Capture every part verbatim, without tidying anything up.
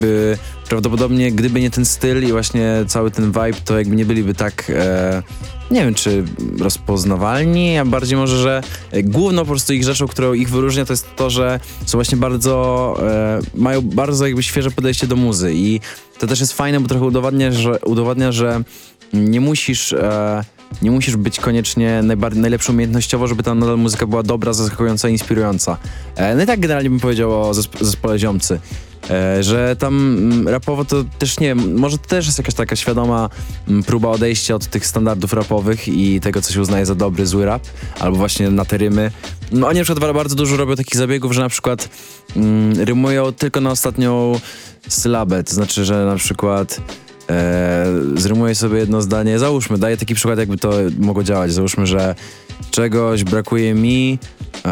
Y, prawdopodobnie gdyby nie ten styl i właśnie cały ten vibe, to jakby nie byliby tak, e, nie wiem czy rozpoznawalni, a bardziej może, że e, główną po prostu ich rzeczą, którą ich wyróżnia, to jest to, że są właśnie bardzo, e, mają bardzo jakby świeże podejście do muzy i to też jest fajne, bo trochę udowadnia, że, udowadnia, że nie musisz... E, Nie musisz być koniecznie najbar- najlepszą umiejętnościowo, żeby ta nadal muzyka była dobra, zaskakująca i inspirująca. E, no i tak generalnie bym powiedział o zesp- zespole Ziomcy. E, że tam mm, rapowo to też nie wiem, może to też jest jakaś taka świadoma mm, próba odejścia od tych standardów rapowych i tego, co się uznaje za dobry, zły rap, albo właśnie na te rymy. No oni na przykład bardzo dużo robią takich zabiegów, że na przykład mm, rymują tylko na ostatnią sylabę, to znaczy, że na przykład E, zrymuję sobie jedno zdanie, załóżmy, daję taki przykład, jakby to mogło działać, załóżmy, że czegoś brakuje mi, e,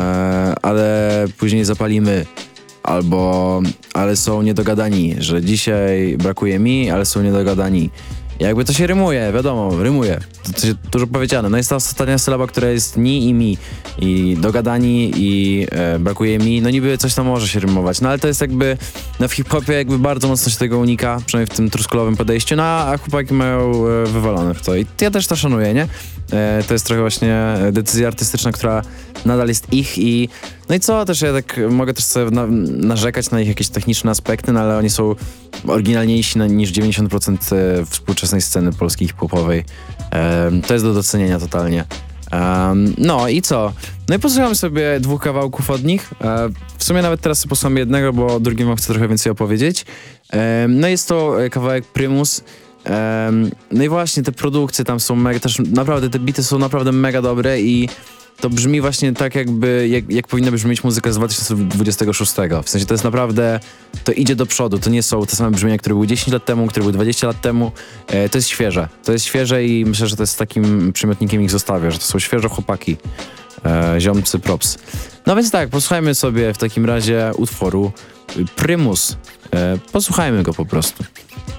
ale później zapalimy, albo ale są niedogadani, że dzisiaj brakuje mi, ale są niedogadani. Jakby to się rymuje, wiadomo, rymuje. To, to się dużo powiedziane. No jest ta ostatnia sylaba, która jest ni i mi. I dogadani i e, brakuje mi. No niby coś tam może się rymować. No ale to jest jakby, no w hip-hopie jakby bardzo mocno się tego unika, przynajmniej w tym truskulowym podejściu, no a chłopaki mają e, wywalone w to. I ja też to szanuję, nie? E, to jest trochę właśnie decyzja artystyczna, która nadal jest ich i no i co, też ja tak mogę też sobie na, narzekać na ich jakieś techniczne aspekty, no ale oni są oryginalniejsi na, niż dziewięćdziesiąt procent współczesnej sceny polskiej hip-hopowej. Um, to jest do docenienia totalnie. Um, no i co? No i posłucham sobie dwóch kawałków od nich. Um, w sumie nawet teraz sobie posłucham jednego, bo o drugim wam chcę trochę więcej opowiedzieć. Um, no jest to kawałek Prymus. Um, no i właśnie te produkcje tam są mega, też naprawdę te bity są naprawdę mega dobre i to brzmi właśnie tak jakby, jak, jak powinna brzmieć muzyka z dwa tysiące dwudziestego szóstego. W sensie to jest naprawdę, to idzie do przodu, to nie są te same brzmienia, które były dziesięć lat temu, które były dwadzieścia lat temu. E, to jest świeże, to jest świeże i myślę, że to jest takim przymiotnikiem ich zostawię, że to są świeże chłopaki. E, ziomcy props. No więc tak, posłuchajmy sobie w takim razie utworu Prymus. E, posłuchajmy go po prostu.